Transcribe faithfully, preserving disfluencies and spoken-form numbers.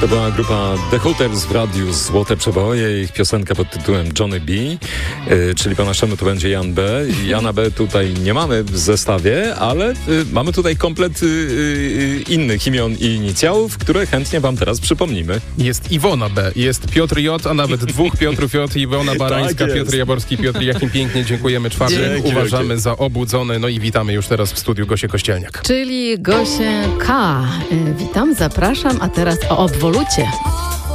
To była grupa The Hooters w radiu Złote Przeboje. Ich piosenka pod tytułem Johnny B, yy, czyli po naszemu to będzie Jan B. Jana B tutaj nie mamy w zestawie, ale yy, mamy tutaj komplet yy, innych imion i inicjałów, które chętnie wam teraz przypomnimy. Jest Iwona B, jest Piotr J, a nawet dwóch Piotrów J, Iwona Barańska, tak Piotr Jaborski. Piotr, jakim pięknie dziękujemy. Czwartek Dzięki uważamy wielkie. za obudzony. No i witamy już teraz w studiu Gosię Kościelniak. Czyli Gosię K. Witam, zapraszam, a teraz o obwolucie.